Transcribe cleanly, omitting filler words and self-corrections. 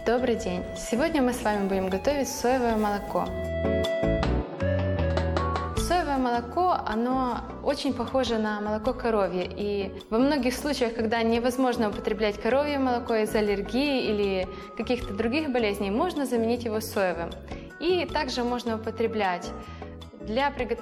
Добрый день! Сегодня мы с вами будем готовить соевое молоко. Соевое молоко, оно очень похоже на молоко коровье. И во многих случаях, когда невозможно употреблять коровье молоко из-за аллергии или каких-то других болезней, можно заменить его соевым. И также можно употреблять для приготовления